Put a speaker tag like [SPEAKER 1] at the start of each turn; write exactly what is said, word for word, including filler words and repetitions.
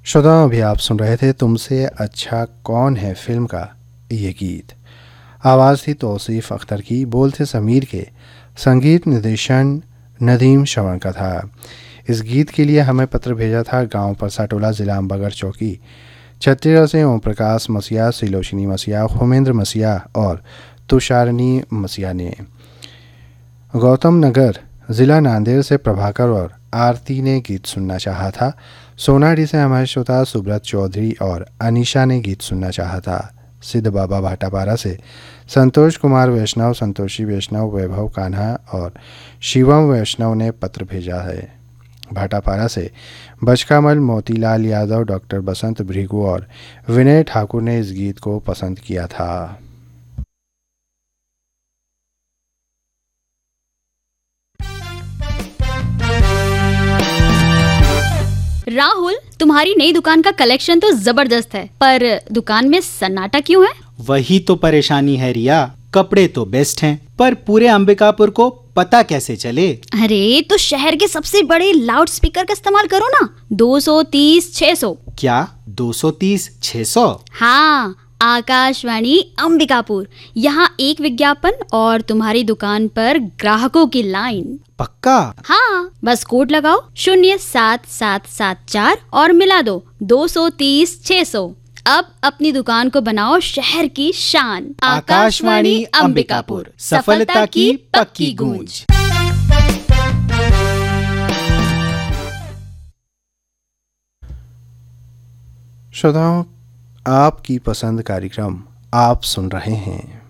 [SPEAKER 1] श्रोताओं, अभी आप सुन रहे थे तुमसे अच्छा कौन है फिल्म का ये गीत। आवाज़ थी तौसीफ अख्तर की, बोल थे समीर के, संगीत निर्देशन नदीम श्रवण का था। इस गीत के लिए हमें पत्र भेजा था गांव परसाटोला, ज़िला अम्बागढ़ चौकी, छत्तीसगढ़ से ओम प्रकाश मसीहा, सिलोचनी मसीहा, होमेंद्र मसीहा और तुषारनी मसीहा ने। गौतम नगर ज़िला नांदेड़ से प्रभाकर और आरती ने गीत सुनना चाहा था। सोनाडी से हमारे श्रोता सुब्रत चौधरी और अनीशा ने गीत सुनना चाहा था। सिद्ध बाबा भाटापारा से संतोष कुमार वैष्णव, संतोषी वैष्णव, वैभव कान्हा और शिवम वैष्णव ने पत्र भेजा है। भाटापारा से बचकामल, मोतीलाल यादव, डॉक्टर बसंत भृगु और विनय ठाकुर ने इस गीत को पसंद किया था।
[SPEAKER 2] राहुल, तुम्हारी नई दुकान का कलेक्शन तो जबरदस्त है, पर दुकान में सन्नाटा क्यों है?
[SPEAKER 3] वही तो परेशानी है रिया। कपड़े तो बेस्ट हैं, पर पूरे अंबिकापुर को पता कैसे चले?
[SPEAKER 2] अरे तो शहर के सबसे बड़े लाउड स्पीकर का इस्तेमाल करो ना। दो सौ तीस छह सौ।
[SPEAKER 3] क्या दो सौ तीस छह सौ?
[SPEAKER 2] हाँ, आकाशवाणी अंबिकापुर। यहाँ एक विज्ञापन और तुम्हारी दुकान पर ग्राहकों की लाइन।
[SPEAKER 3] पक्का?
[SPEAKER 2] हाँ, बस कोड लगाओ शून्य सात सात सात चार और मिला दो दो सौ तीस छह सौ। अब अपनी दुकान को बनाओ शहर की शान।
[SPEAKER 3] आकाशवाणी अंबिकापुर, सफलता की पक्की गूंज।
[SPEAKER 1] श्रोताओं, आपकी पसंद कार्यक्रम आप सुन रहे हैं।